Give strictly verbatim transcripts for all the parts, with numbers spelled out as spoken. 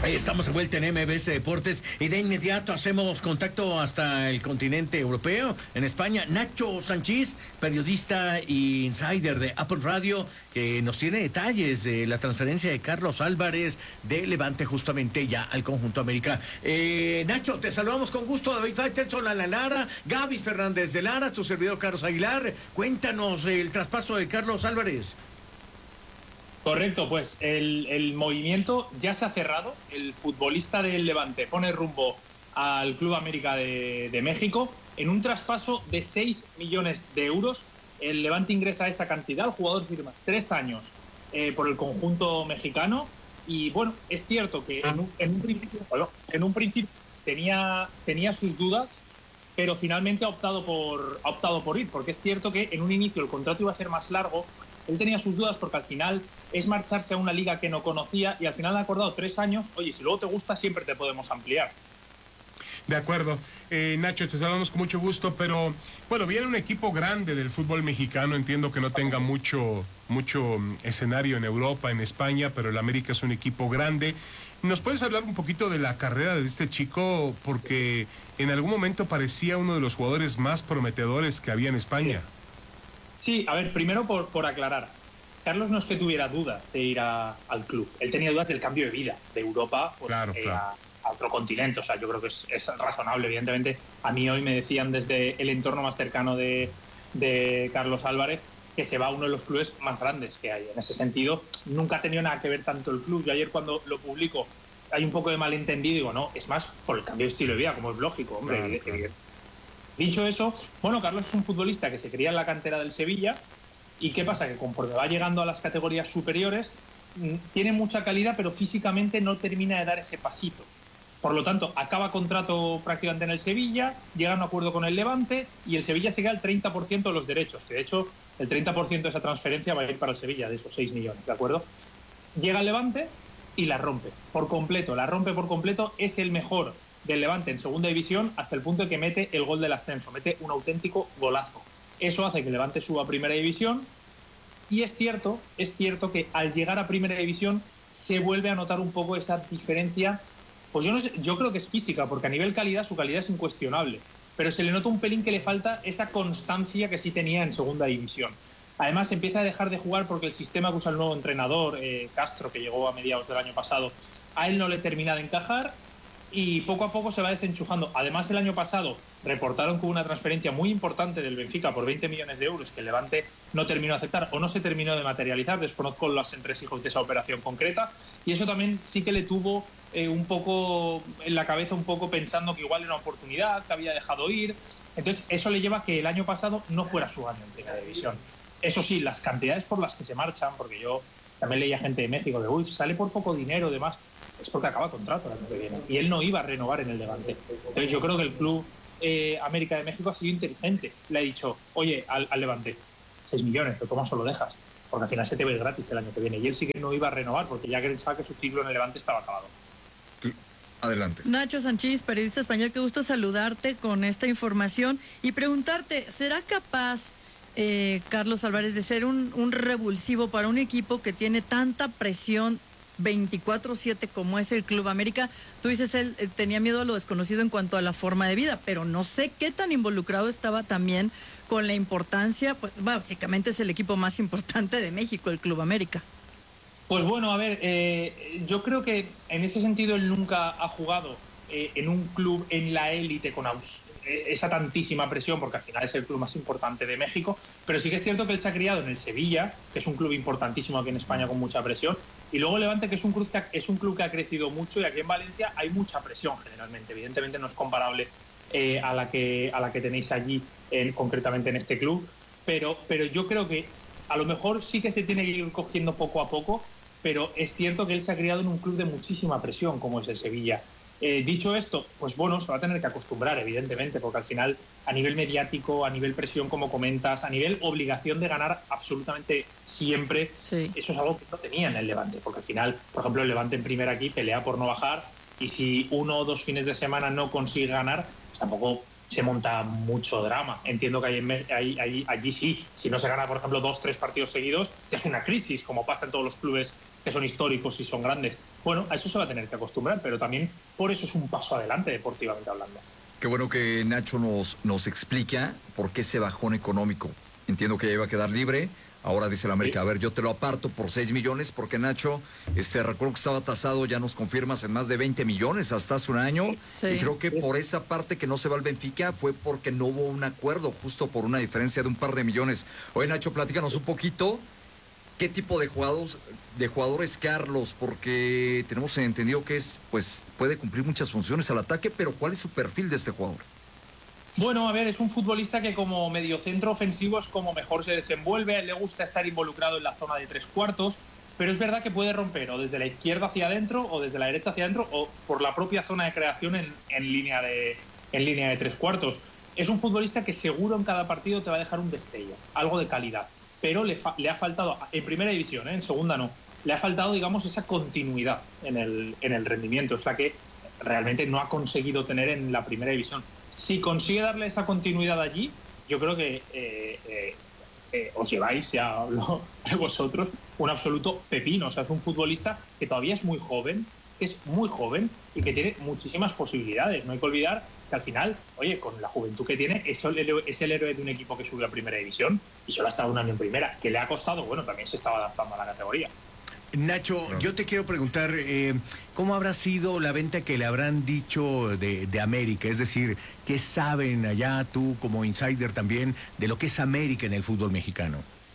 Estamos de vuelta en M B S Deportes y de inmediato hacemos contacto hasta el continente europeo, en España. Nacho Sanchís, periodista e insider de Apple Radio, que nos tiene detalles de la transferencia de Carlos Álvarez de Levante justamente ya al conjunto América. Eh, Nacho, te saludamos con gusto. David Faitelson, Alan Lara, Gaby Fernández de Lara, tu servidor Carlos Aguilar. Cuéntanos el traspaso de Carlos Álvarez. Correcto, pues el, el movimiento ya se ha cerrado. El futbolista del Levante pone rumbo al Club América de, de México en un traspaso de seis millones de euros. El Levante ingresa esa cantidad, el jugador firma tres años eh, por el conjunto mexicano. Y bueno, es cierto que en un, en un principio, en un principio tenía, tenía sus dudas, pero finalmente ha optado por, ha optado por ir, porque es cierto que en un inicio el contrato iba a ser más largo. Él tenía sus dudas porque al final es marcharse a una liga que no conocía y al final ha acordado tres años. Oye, si luego te gusta, siempre te podemos ampliar. De acuerdo. Eh, Nacho, te saludamos con mucho gusto, pero bueno, viene un equipo grande del fútbol mexicano. Entiendo que no tenga mucho, mucho escenario en Europa, en España, pero el América es un equipo grande. ¿Nos puedes hablar un poquito de la carrera de este chico? Porque en algún momento parecía uno de los jugadores más prometedores que había en España. Sí, a ver, primero por, por aclarar. Carlos no es que tuviera dudas de ir a, al club. Él tenía dudas del cambio de vida de Europa pues, claro, eh, claro. A, a otro continente. O sea, yo creo que es, es razonable, evidentemente. A mí hoy me decían desde el entorno más cercano de, de Carlos Álvarez que se va a uno de los clubes más grandes que hay. En ese sentido, nunca ha tenido nada que ver tanto el club. Yo ayer cuando lo publico hay un poco de malentendido y digo, no, es más por el cambio de estilo de vida, como es lógico, hombre. Claro, evidente, claro. evidente. Dicho eso, bueno, Carlos es un futbolista que se cría en la cantera del Sevilla. ¿Y qué pasa? Que conforme va llegando a las categorías superiores, tiene mucha calidad, pero físicamente no termina de dar ese pasito. Por lo tanto, acaba contrato prácticamente en el Sevilla, llega a un acuerdo con el Levante y el Sevilla se queda el treinta por ciento de los derechos, que de hecho el treinta por ciento de esa transferencia va a ir para el Sevilla, de esos seis millones, ¿de acuerdo? Llega el Levante y la rompe por completo, la rompe por completo, es el mejor del Levante en segunda división hasta el punto de que mete el gol del ascenso, mete un auténtico golazo. Eso hace que el Levante suba a primera división y es cierto, es cierto que al llegar a primera división se vuelve a notar un poco esa diferencia, pues yo no sé, yo creo que es física, porque a nivel calidad su calidad es incuestionable, pero se le nota un pelín que le falta esa constancia que sí tenía en segunda división. Además empieza a dejar de jugar porque el sistema que usa el nuevo entrenador, eh, Castro, que llegó a mediados del año pasado, a él no le termina de encajar y poco a poco se va desenchufando. Además, el año pasado reportaron que hubo una transferencia muy importante del Benfica por veinte millones de euros que el Levante no terminó de aceptar o no se terminó de materializar. Desconozco los entresijos de esa operación concreta y eso también sí que le tuvo eh, un poco en la cabeza, un poco pensando que igual era una oportunidad, que había dejado ir. Entonces, eso le lleva a que el año pasado no fuera su año en primera división. Eso sí, las cantidades por las que se marchan, porque yo también leía gente de México de uy, sale por poco dinero, demás. Es porque acaba contrato el año que viene. Y él no iba a renovar en el Levante. Entonces yo creo que el Club eh, América de México ha sido inteligente. Le ha dicho, oye, al, al Levante, seis millones, lo tomas o lo dejas. Porque al final se te va a ir gratis el año que viene. Y él sí que no iba a renovar, porque ya pensaba que su ciclo en el Levante estaba acabado. Adelante. Nacho Sanchís, periodista español, qué gusto saludarte con esta información y preguntarte, ¿será capaz eh, Carlos Álvarez de ser un, un revulsivo para un equipo que tiene tanta presión veinticuatro siete como es el Club América? Tú dices, él eh, tenía miedo a lo desconocido en cuanto a la forma de vida, pero no sé qué tan involucrado estaba también con la importancia, pues básicamente es el equipo más importante de México, el Club América. Pues bueno, a ver, eh, yo creo que en ese sentido él nunca ha jugado eh, en un club en la élite con aus esa tantísima presión, porque al final es el club más importante de México, pero sí que es cierto que él se ha criado en el Sevilla, que es un club importantísimo aquí en España con mucha presión, y luego Levante, que es un club que ha, es un club que ha crecido mucho, y aquí en Valencia hay mucha presión generalmente, evidentemente no es comparable eh, a la que a la que tenéis allí, en, concretamente en este club, pero, pero yo creo que a lo mejor sí que se tiene que ir cogiendo poco a poco, pero es cierto que él se ha criado en un club de muchísima presión como es el Sevilla. Eh, dicho esto, pues bueno, se va a tener que acostumbrar, evidentemente, porque al final, a nivel mediático, a nivel presión, como comentas, a nivel obligación de ganar absolutamente siempre, sí. Eso es algo que no tenía en el Levante, porque al final, por ejemplo, el Levante en primera aquí pelea por no bajar, y si uno o dos fines de semana no consigue ganar, pues tampoco se monta mucho drama. Entiendo que hay, hay, hay, allí sí, si no se gana, por ejemplo, dos, tres partidos seguidos, es una crisis, como pasa en todos los clubes que son históricos y son grandes. Bueno, a eso se va a tener que acostumbrar, pero también por eso es un paso adelante deportivamente hablando. Qué bueno que Nacho nos, nos explica por qué ese bajón económico. Entiendo que ya iba a quedar libre. Ahora dice el América, sí. A ver, yo te lo aparto por seis millones, porque Nacho, este, recuerdo que estaba tasado, ya nos confirmas, en más de veinte millones hasta hace un año. Sí. Y creo que por esa parte que no se va al Benfica fue porque no hubo un acuerdo, justo por una diferencia de un par de millones. Oye, Nacho, platícanos un poquito, ¿qué tipo de jugadores, de jugadores Carlos? Porque tenemos entendido que es, pues, puede cumplir muchas funciones al ataque, pero ¿cuál es su perfil de este jugador? Bueno, a ver, es un futbolista que como mediocentro ofensivo es como mejor se desenvuelve, a él le gusta estar involucrado en la zona de tres cuartos, pero es verdad que puede romper o desde la izquierda hacia adentro o desde la derecha hacia adentro o por la propia zona de creación en, en, línea, de, en línea de tres cuartos. Es un futbolista que seguro en cada partido te va a dejar un destello, algo de calidad, pero le, fa le ha faltado, en primera división, ¿eh? En segunda no, le ha faltado, digamos, esa continuidad en el, en el rendimiento, es la que realmente no ha conseguido tener en la primera división. Si consigue darle esa continuidad allí, yo creo que eh, eh, eh, os lleváis, ya hablo de vosotros, un absoluto pepino. O sea, es un futbolista que todavía es muy joven, que es muy joven y que tiene muchísimas posibilidades. No hay que olvidar que al final, oye, con la juventud que tiene, es el, es el héroe de un equipo que subió a primera división y solo ha estado un año en primera, que le ha costado, bueno, también se estaba adaptando a la categoría. Nacho, no. yo te quiero preguntar, eh, ¿cómo habrá sido la venta que le habrán dicho de, de América? Es decir, ¿qué saben allá tú como insider también de lo que es América en el fútbol mexicano?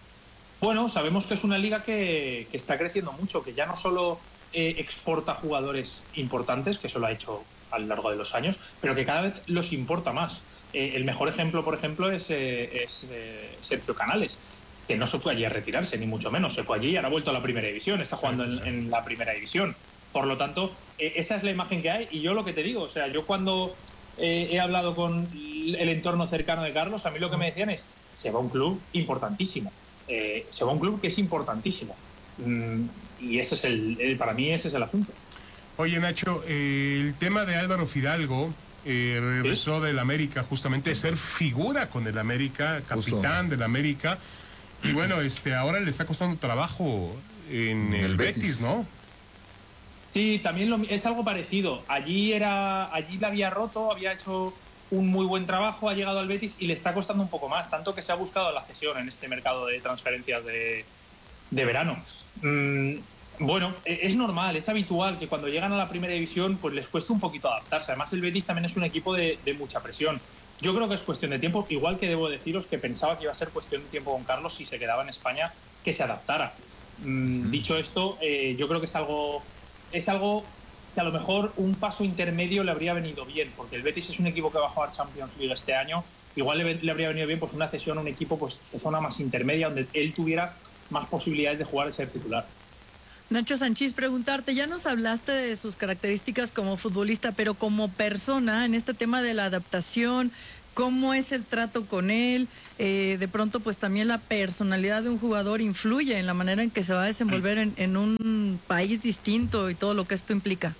Bueno, sabemos que es una liga que, que está creciendo mucho, que ya no solo eh, exporta jugadores importantes, que eso lo ha hecho a lo largo de los años, pero que cada vez los importa más. Eh, el mejor ejemplo, por ejemplo, es, eh, es eh, Sergio Canales, que no se fue allí a retirarse, ni mucho menos. Se fue allí y ahora ha vuelto a la primera división, está jugando en, en la primera división. Por lo tanto, eh, esa es la imagen que hay. Y yo lo que te digo, o sea, yo cuando eh, he hablado con el entorno cercano de Carlos, a mí lo que me decían es, se va a un club importantísimo. Eh, se va a un club que es importantísimo. Mm, y ese es el, el, para mí ese es el asunto. Oye, Nacho, eh, el tema de Álvaro Fidalgo, eh, regresó ¿Sí? del América, justamente, ser figura con el América, capitán Justo. del América. Y bueno, este, ahora le está costando trabajo en el, el Betis, Betis, ¿no? Sí, también lo, es algo parecido. Allí era, allí la había roto, había hecho un muy buen trabajo, ha llegado al Betis y le está costando un poco más, tanto que se ha buscado la cesión en este mercado de transferencias de, de verano. Mm, bueno, es normal, es habitual que cuando llegan a la primera división pues les cueste un poquito adaptarse. Además el Betis también es un equipo de, de mucha presión. Yo creo que es cuestión de tiempo, igual que debo deciros que pensaba que iba a ser cuestión de tiempo con Carlos si se quedaba en España, que se adaptara. Mm, dicho esto, eh, yo creo que es algo, es algo que a lo mejor un paso intermedio le habría venido bien, porque el Betis es un equipo que va a jugar Champions League este año, igual le, le habría venido bien pues una cesión a un equipo pues de zona más intermedia, donde él tuviera más posibilidades de jugar y ser titular. Nacho Sanchís, preguntarte, ya nos hablaste de sus características como futbolista, pero como persona, en este tema de la adaptación, ¿cómo es el trato con él? Eh, de pronto, pues también la personalidad de un jugador influye en la manera en que se va a desenvolver en, en un país distinto y todo lo que esto implica.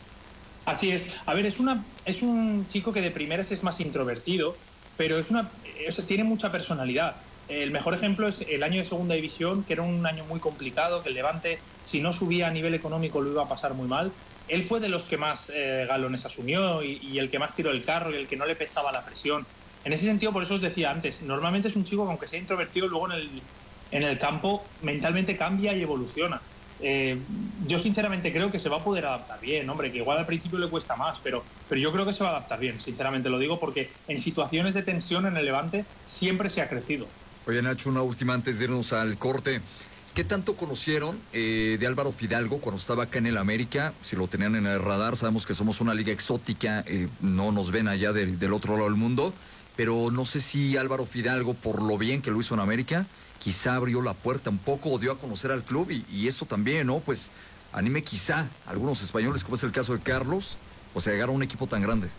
Así es. A ver, es, una, es un chico que de primeras es más introvertido, pero es una, es, tiene mucha personalidad. El mejor ejemplo es el año de segunda división, que era un año muy complicado, que el Levante, si no subía a nivel económico, lo iba a pasar muy mal. Él fue de los que más eh, galones asumió y, y el que más tiró el carro y el que no le pesaba la presión. En ese sentido, por eso os decía antes, normalmente es un chico que aunque sea introvertido, luego en el, en el campo mentalmente cambia y evoluciona. Eh, yo sinceramente creo que se va a poder adaptar bien, hombre, que igual al principio le cuesta más, pero, pero yo creo que se va a adaptar bien, sinceramente lo digo, porque en situaciones de tensión en el Levante siempre se ha crecido. Oye, Nacho, una última antes de irnos al corte. ¿Qué tanto conocieron eh, de Álvaro Fidalgo cuando estaba acá en el América? Si lo tenían en el radar, sabemos que somos una liga exótica, eh, no nos ven allá de, del otro lado del mundo, pero no sé si Álvaro Fidalgo, por lo bien que lo hizo en América, quizá abrió la puerta un poco o dio a conocer al club y, y esto también, ¿no? Pues anime quizá a algunos españoles, como es el caso de Carlos, pues a llegar a un equipo tan grande.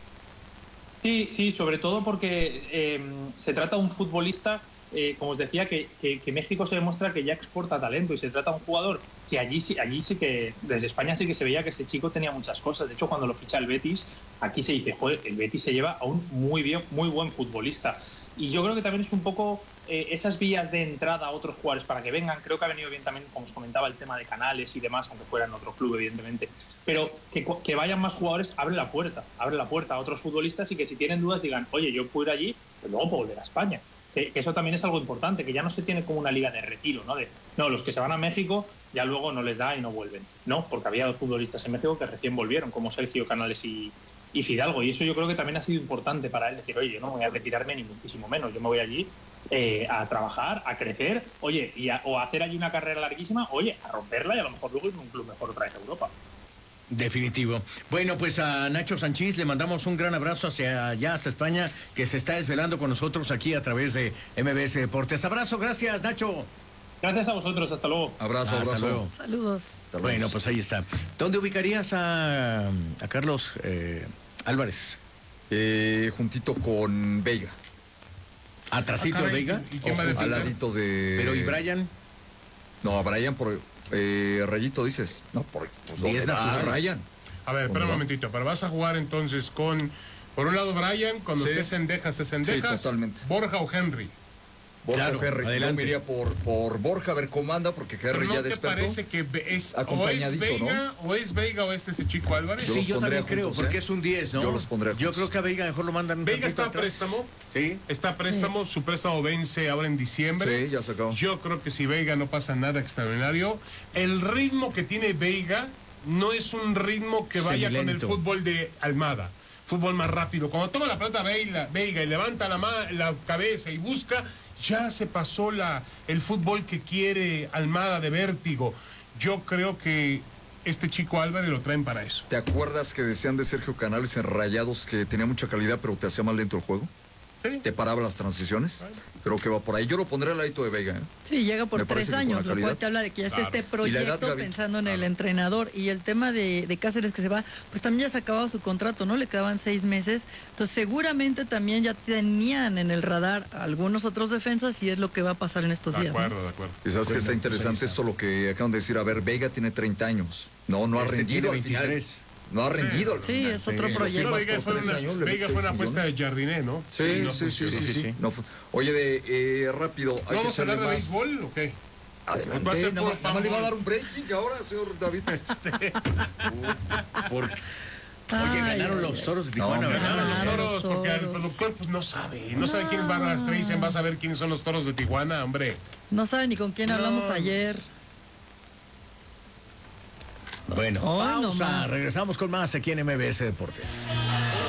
Sí, sí, sobre todo porque eh, se trata de un futbolista... Eh, como os decía, que, que, que México se demuestra que ya exporta talento y se trata de un jugador que allí, allí sí que, desde España sí que se veía que ese chico tenía muchas cosas. De hecho, cuando lo ficha el Betis, aquí se dice, joder, el Betis se lleva a un muy bien, muy buen futbolista. Y yo creo que también es un poco eh, esas vías de entrada a otros jugadores para que vengan. Creo que ha venido bien también, como os comentaba, el tema de canales y demás, aunque fuera en otro club, evidentemente. Pero que, que vayan más jugadores abre la puerta, abre la puerta a otros futbolistas y que si tienen dudas digan, oye, yo puedo ir allí, pues luego puedo volver a España. Que, que eso también es algo importante, que ya no se tiene como una liga de retiro, ¿no? De, no, los que se van a México ya luego no les da y no vuelven. No, porque había dos futbolistas en México que recién volvieron, como Sergio Canales y, y Fidalgo. Y eso yo creo que también ha sido importante para él, decir, oye, yo no voy a retirarme ni muchísimo menos, yo me voy allí eh, a trabajar, a crecer, oye, y a, o a hacer allí una carrera larguísima, oye, a romperla y a lo mejor luego en un club mejor otra vez a Europa. Definitivo. Bueno, pues a Nacho Sanchís le mandamos un gran abrazo hacia allá, hasta España, que se está desvelando con nosotros aquí a través de M B S Deportes. Abrazo, gracias, Nacho. Gracias a vosotros, hasta luego. Abrazo, Hasta abrazo. luego. Saludos. Bueno, pues ahí está. ¿Dónde ubicarías a, a Carlos eh, Álvarez? Eh, juntito con Veiga, ¿Atrasito Ah, de caray, Veiga? ¿y quién va a Ojo. defender? al ladito de... Pero ¿y Brian? No, a Brian por... Eh, Rayito dices. No, por... Pues, Diez ¿dónde va natural. Ryan? A ver, espera ¿Dónde un va? momentito, pero vas a jugar entonces con, por un lado Brian, cuando Sí. estés Cendejas, es Cendejas, Sí, totalmente. Borja o Henry. Borja Claro, o Henry. Yo adelante. me iría por, por Borja a ver cómo anda, porque Pero Henry ¿no ya te despertó. parece que ve- es o es Acompañadito, Veiga, o es Veiga o este ese Chico Álvarez? Yo Sí, los yo pondría también creo, juntos, porque ¿eh? es un diez, ¿no? Yo los pondría Yo juntos. creo que a Veiga mejor lo mandan un Veiga tantito está a atrás. préstamo. Sí. Está a préstamo, su préstamo vence ahora en diciembre. Sí, ya se acabó. Yo creo que si Veiga no pasa nada extraordinario, el ritmo que tiene Veiga no es un ritmo que vaya con el Semilento. fútbol de Almada. Fútbol más rápido. Cuando toma la pelota Veiga, Veiga y levanta la, ma- la cabeza y busca, ya se pasó la, el fútbol que quiere Almada de vértigo. Yo creo que este Chico Álvarez lo traen para eso. ¿Te acuerdas que decían de Sergio Canales en Rayados que tenía mucha calidad, pero te hacía más lento el juego? ¿Sí? ¿Te paraba las transiciones? Creo que va por ahí. Yo lo pondré al ladito de Veiga, ¿eh? Sí, llega por Me parece tres que con años, la lo cual calidad. te habla de que ya está Claro. este Y la edad, proyecto Gaby. pensando en el Claro. entrenador. Y el tema de, de Cáceres que se va, pues también ya se acababa su contrato, ¿no? Le quedaban seis meses. Entonces seguramente también ya tenían en el radar algunos otros defensas y es lo que va a pasar en estos De días. ¿no? acuerdo, de acuerdo. Y sabes que está interesante esto lo que acaban de decir. A ver, Veiga tiene treinta años. No, no ha Este rendido tiene al final. veintitrés. No ha rendido al Sí, final. es otro Sí. proyecto. No, Más Veiga por fue tres una, años, le Veiga mete fue una seis apuesta de millones. Jardiné, ¿no? Sí, no sí, sí, funcionó. sí, sí, sí, sí. No fu- Oye, de, eh, rápido. hay que ¿Vamos a echarle hablar de más. béisbol o qué? Adelante, Va a ser nada por más- nada más le va a favor. dar un breaking ahora, señor David. Porque, Ay, oye, ganaron ay, los ay. toros de No, Tijuana, Ganaron ¿verdad? los Claro, toros los porque el toros. productor pues no sabe, no sabe quiénes van a las tres, vas a ver quiénes son los toros de Tijuana, hombre. No sabe ni con quién No. hablamos ayer. Bueno, Hoy pausa. nomás. Regresamos con más aquí en M B S Deportes.